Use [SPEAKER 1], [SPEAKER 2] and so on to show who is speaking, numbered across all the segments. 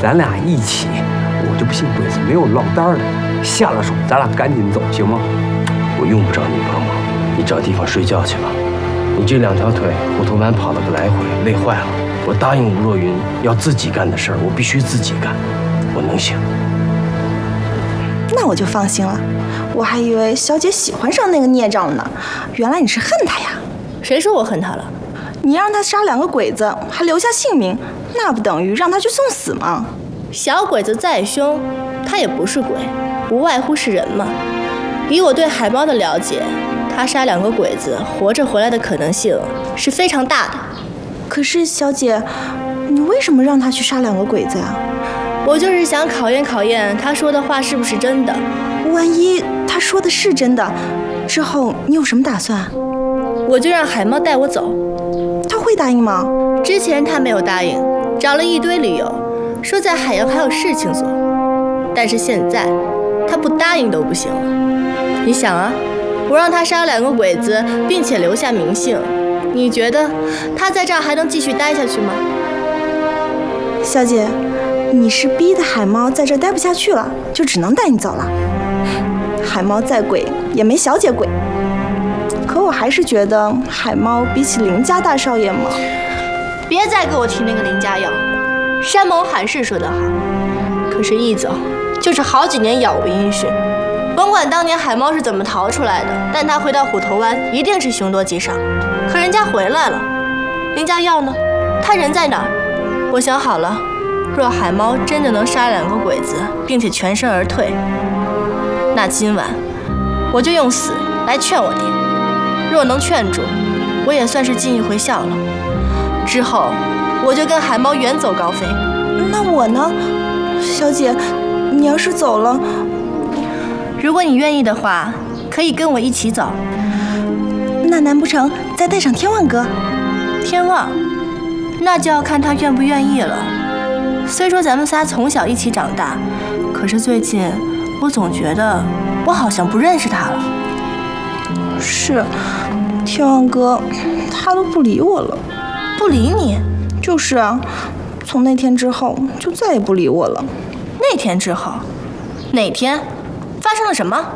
[SPEAKER 1] 咱俩一起，我就不信鬼子没有落单的。下了手，咱俩赶紧走，行吗？
[SPEAKER 2] 我用不着你帮忙，你找地方睡觉去吧。你这2条腿虎头湾跑了个来回，累坏了。我答应吴若云要自己干的事儿，我必须自己干，我能行。
[SPEAKER 3] 那我就放心了，我还以为小姐喜欢上那个孽障呢，原来你是恨他呀？
[SPEAKER 4] 谁说我恨他了？
[SPEAKER 3] 你让他杀2个鬼子，还留下性命，那不等于让他去送死吗？
[SPEAKER 4] 小鬼子再凶，他也不是鬼，无外乎是人嘛。以我对海猫的了解，他杀2个鬼子活着回来的可能性是非常大的。
[SPEAKER 3] 可是小姐，你为什么让他去杀2个鬼子啊？
[SPEAKER 4] 我就是想考验考验他说的话是不是真的。
[SPEAKER 3] 万一他说的是真的，之后你有什么打算？
[SPEAKER 4] 我就让海猫带我走。
[SPEAKER 3] 他会答应吗？
[SPEAKER 4] 之前他没有答应，找了一堆理由，说在海洋还有事情做。但是现在，他不答应都不行了。你想啊，我让他杀2个鬼子，并且留下名姓，你觉得他在这儿还能继续待下去吗？
[SPEAKER 3] 小姐，你是逼的海猫在这儿待不下去了，就只能带你走了。海猫再鬼也没小姐鬼，可我还是觉得海猫比起林家大少爷嘛。
[SPEAKER 4] 别再给我提那个林家药，山盟海誓说得好，可是一走就是好几年杳无音讯。甭管当年海猫是怎么逃出来的，但他回到虎头湾一定是凶多吉少。可人家回来了，林家耀呢？他人在哪儿？我想好了，若海猫真的能杀2个鬼子，并且全身而退，那今晚我就用死来劝我爹。若能劝住，我也算是尽一回孝了。之后我就跟海猫远走高飞。
[SPEAKER 3] 那我呢？小姐，你要是走了，
[SPEAKER 4] 如果你愿意的话，可以跟我一起走。
[SPEAKER 3] 那难不成再带上天旺哥？
[SPEAKER 4] 天旺，那就要看他愿不愿意了。虽说咱们仨从小一起长大，可是最近我总觉得我好像不认识他了。
[SPEAKER 3] 是，天旺哥，他都不理我了。
[SPEAKER 4] 不理你？
[SPEAKER 3] 就是啊，从那天之后就再也不理我了。
[SPEAKER 4] 那天之后？哪天？发生了什么？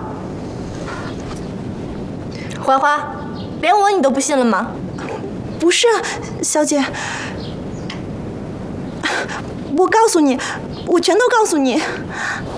[SPEAKER 4] 花花，连我你都不信了吗？
[SPEAKER 3] 不是，小姐，我告诉你，我全都告诉你。